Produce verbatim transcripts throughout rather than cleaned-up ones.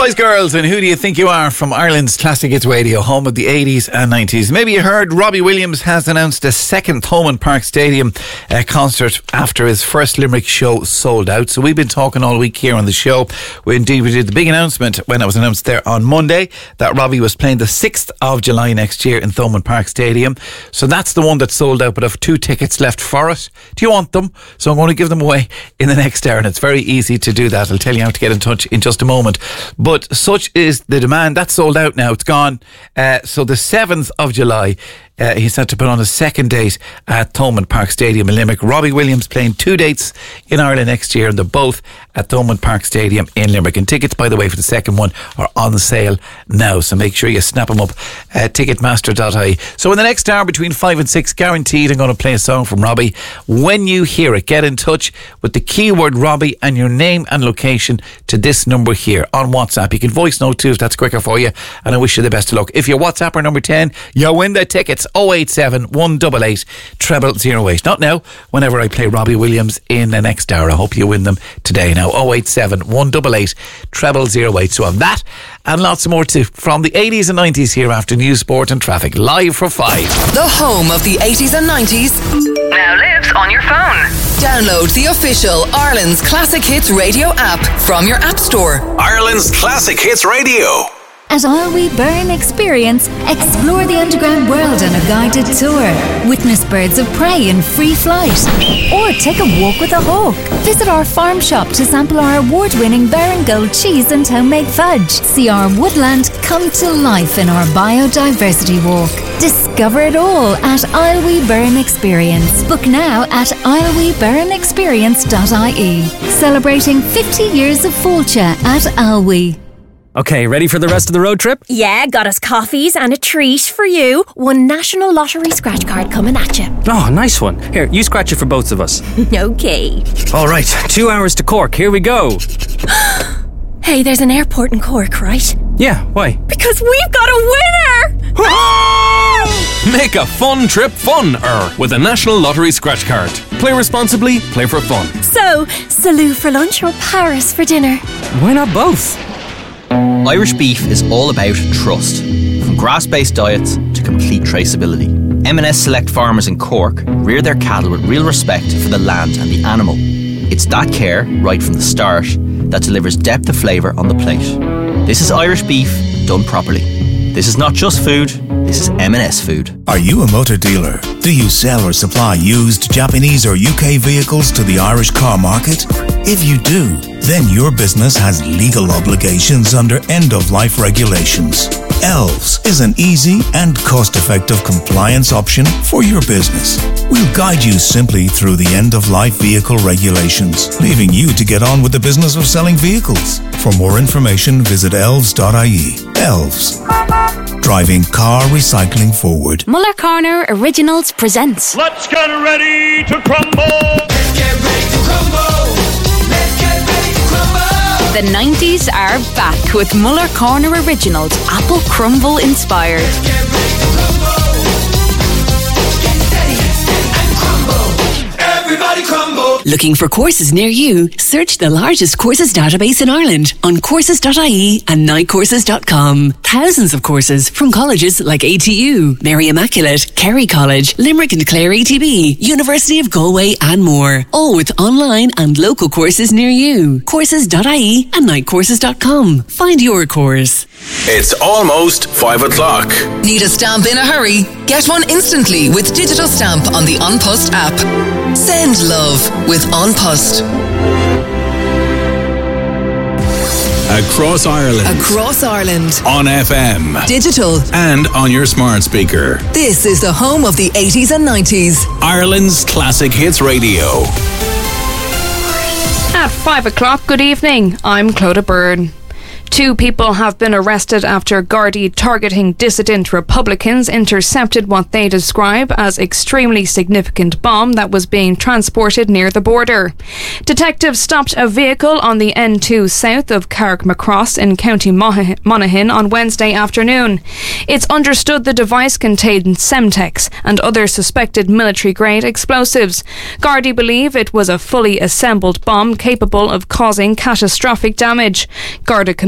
Spice Girls and Who Do You Think You Are from Ireland's Classic Hits Radio, home of the eighties and nineties. Maybe you heard Robbie Williams has announced a second Thomond Park Stadium uh, concert after his first Limerick show sold out. So we've been talking all week here on the show. We indeed we did the big announcement when it was announced there on Monday that Robbie was playing the sixth of July next year in Thomond Park Stadium. So that's the one that sold out, but I have two tickets left for it. Do you want them? So I'm going to give them away in the next hour, and it's very easy to do that. I'll tell you how to get in touch in just a moment. But such is the demand. That's sold out now. It's gone. Uh, so the seventh of July, uh, he's had to put on a second date at Thomond Park Stadium in Limerick. Robbie Williams playing two dates in Ireland next year, and they're both at Thomond Park Stadium in Limerick. And tickets, by the way, for the second one are on sale now, so make sure you snap them up at ticketmaster dot I E. So in the next hour between five and six, guaranteed I'm going to play a song from Robbie. When you hear it, get in touch with the keyword Robbie and your name and location to this number here on WhatsApp. You can voice note too if that's quicker for you, and I wish you the best of luck. If you're WhatsApper number ten, you win the tickets. oh eight seven, one eight eight, zero zero eight. Not now, whenever I play Robbie Williams in the next hour. I hope you win them today now. oh eight seven, one eight eight, zero zero eight. So on that and lots more too from the eighties and nineties here after News, Sport and Traffic, live for five. The home of the eighties and nineties now lives on your phone. Download the official Ireland's Classic Hits Radio app from your app store. Ireland's Classic Hits Radio. At Isle Burn Experience, explore the underground world on a guided tour. Witness birds of prey in free flight. Or take a walk with a hawk. Visit our farm shop to sample our award-winning Baron-Gold cheese and homemade fudge. See our woodland come to life in our biodiversity walk. Discover it all at Isle Burn Experience. Book now at isle burn experience dot I E. Celebrating fifty years of Fáilte at Isle. Okay, ready for the rest of the road trip? Yeah, got us coffees and a treat for you. One National Lottery scratch card coming at you. Oh, nice one. Here, you scratch it for both of us. Okay. All right, two hours to Cork. Here we go. Hey, there's an airport in Cork, right? Yeah, why? Because we've got a winner! Make a fun trip fun-er with a National Lottery scratch card. Play responsibly, play for fun. So, Salou for lunch or Paris for dinner? Why not both? Irish beef is all about trust. From grass-based diets to complete traceability. M and S Select Farmers in Cork rear their cattle with real respect for the land and the animal. It's that care, right from the start, that delivers depth of flavour on the plate. This is Irish beef done properly. This is not just food, this is M and S food. Are you a motor dealer? Do you sell or supply used Japanese or U K vehicles to the Irish car market? If you do, then your business has legal obligations under end-of-life regulations. Elves is an easy and cost-effective compliance option for your business. We'll guide you simply through the end-of-life vehicle regulations, leaving you to get on with the business of selling vehicles. For more information, visit elves dot I E. Elves. Driving car recycling forward. Muller Corner Originals presents. Let's get ready to crumble. Let's get ready to crumble. Let's get ready to crumble. The nineties are back with Muller Corner Originals, Apple Crumble inspired. Let's get ready to crumble. Get steady and crumble. Everybody crumble. Looking for courses near you? Search the largest courses database in Ireland on courses dot I E and night courses dot com. Thousands of courses from colleges like A T U, Mary Immaculate, Kerry College, Limerick and Clare A T B, University of Galway and more. All with online and local courses near you. courses dot I E and night courses dot com. Find your course. It's almost five o'clock. Need a stamp in a hurry? Get one instantly with Digital Stamp on the An Post app. Send love with An Post. Across Ireland. Across Ireland. On F M. Digital. And on your smart speaker. This is the home of the eighties and nineties. Ireland's Classic Hits Radio. At five o'clock, good evening. I'm Clodagh Byrne. Two people have been arrested after Gardaí targeting dissident Republicans intercepted what they describe as extremely significant bomb that was being transported near the border. Detectives stopped a vehicle on the N two south of Carrickmacross in County Monaghan on Wednesday afternoon. It's understood the device contained Semtex and other suspected military-grade explosives. Gardaí believe it was a fully assembled bomb capable of causing catastrophic damage. Garda Commissioner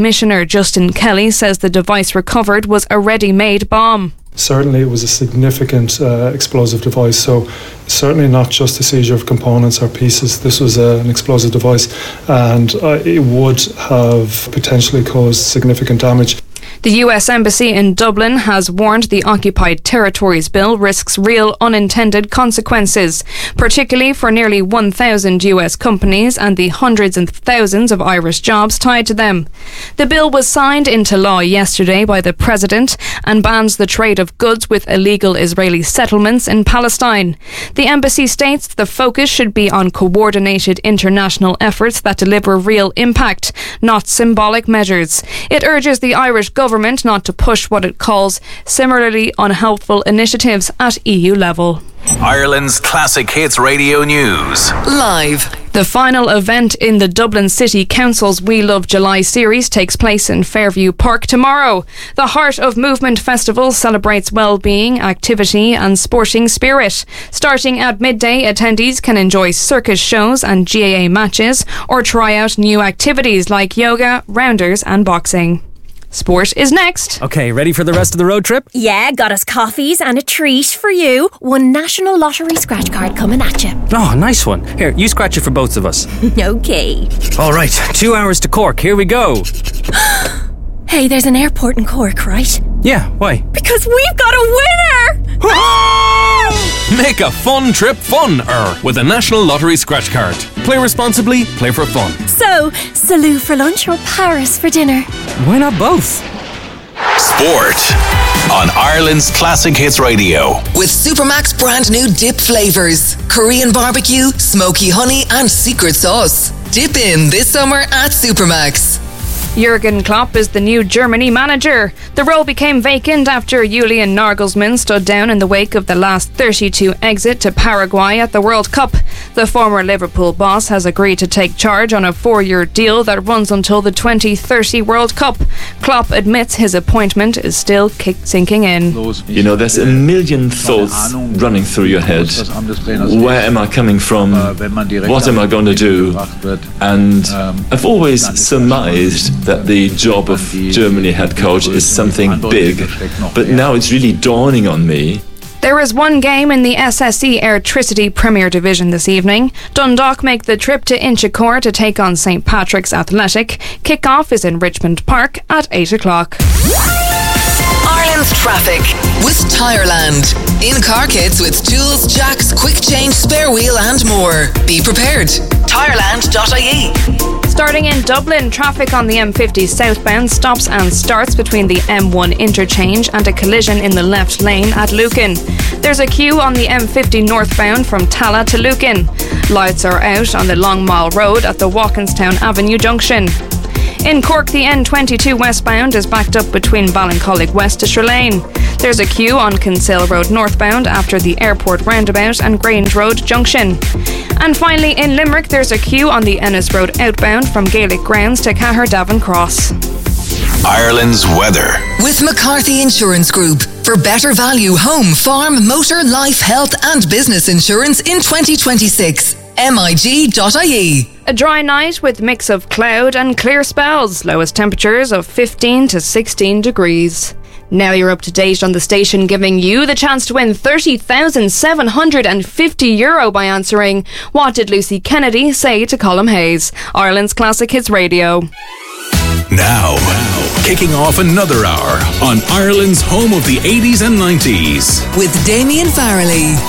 Commissioner Justin Kelly says the device recovered was a ready-made bomb. Certainly it was a significant uh, explosive device, so certainly not just a seizure of components or pieces. This was uh, an explosive device, and uh, it would have potentially caused significant damage. The U S Embassy in Dublin has warned the Occupied Territories Bill risks real unintended consequences, particularly for nearly one thousand U S companies and the hundreds and thousands of Irish jobs tied to them. The bill was signed into law yesterday by the President and bans the trade of goods with illegal Israeli settlements in Palestine. The embassy states the focus should be on coordinated international efforts that deliver real impact, not symbolic measures. It urges the Irish government government not to push what it calls similarly unhelpful initiatives at E U level. Ireland's Classic Hits Radio News. Live. The final event in the Dublin City Council's We Love July series takes place in Fairview Park tomorrow. The Heart of Movement Festival celebrates well-being, activity and sporting spirit. Starting at midday, attendees can enjoy circus shows and G A A matches or try out new activities like yoga, rounders and boxing. Sport is next. Okay, ready for the rest of the road trip? Yeah, got us coffees and a treat for you. One National Lottery scratch card coming at you. Oh, nice one. Here, you scratch it for both of us. Okay. All right, two hours to Cork. Here we go. Hey, there's an airport in Cork, right? Yeah, why? Because we've got a winner! Make a fun trip fun-er with a National Lottery scratch card. Play responsibly, play for fun. So, Salou for lunch or Paris for dinner? Why not both? Sport on Ireland's Classic Hits Radio. With Supermax brand new dip flavours. Korean barbecue, smoky honey and secret sauce. Dip in this summer at Supermax. Jurgen Klopp is the new Germany manager. The role became vacant after Julian Nagelsmann stood down in the wake of the last thirty-two exit to Paraguay at the World Cup. The former Liverpool boss has agreed to take charge on a four-year deal that runs until the twenty thirty World Cup. Klopp admits his appointment is still kick- sinking in. You know, there's a million thoughts running through your head. Where am I coming from? What am I going to do? And I've always surmised that the job of Germany head coach is something big, but now it's really dawning on me. There is one game in the S S E Airtricity Premier Division this evening. Dundalk make the trip to Inchicore to take on St Patrick's Athletic. Kick-off is in Richmond Park at eight o'clock. Ireland's traffic with Tireland. In-car kits with tools, jacks, quick change, spare wheel and more. Be prepared. Tireland dot I E. Starting in Dublin, traffic on the M fifty southbound stops and starts between the M one interchange and a collision in the left lane at Lucan. There's a queue on the M fifty northbound from Tala to Lucan. Lights are out on the Long Mile Road at the Walkinstown Avenue junction. In Cork, the N twenty-two westbound is backed up between Ballincollig West to Sherlane. There's a queue on Kinsale Road northbound after the airport roundabout and Grange Road junction. And finally, in Limerick, there's a queue on the Ennis Road outbound from Gaelic Grounds to Cahir Davin Cross. Ireland's weather. With McCarthy Insurance Group. For better value home, farm, motor, life, health and business insurance in twenty twenty-six. M I G dot I E. A dry night with mix of cloud and clear spells. Lowest temperatures of fifteen to sixteen degrees. Now you're up to date on the station, giving you the chance to win thirty thousand seven hundred fifty euro by answering What Did Lucy Kennedy Say to Colm Hayes? Ireland's Classic Hits Radio. Now, kicking off another hour on Ireland's home of the eighties and nineties. With Damien Farrelly.